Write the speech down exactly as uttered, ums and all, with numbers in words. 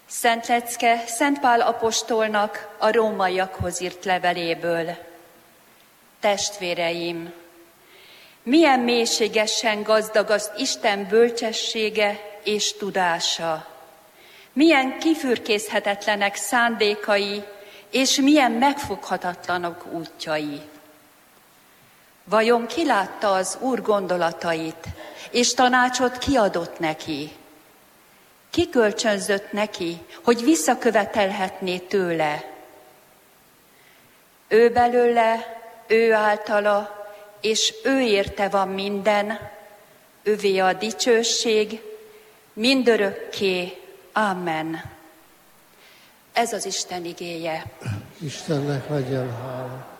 Szent Lecke Szent Pál apostolnak a rómaiakhoz írt leveléből. Testvéreim, milyen mélységesen gazdag az Isten bölcsessége és tudása, milyen kifürkészhetetlenek szándékai, és milyen megfoghatatlanok útjai. Vajon ki látta az Úr gondolatait, és tanácsot kiadott neki? Ki kölcsönzött neki, hogy visszakövetelhetné tőle? Ő belőle, ő általa, és ő érte van minden, övé a dicsőség, mindörökké. Amen. Ez az Isten igéje. Istennek legyen hála.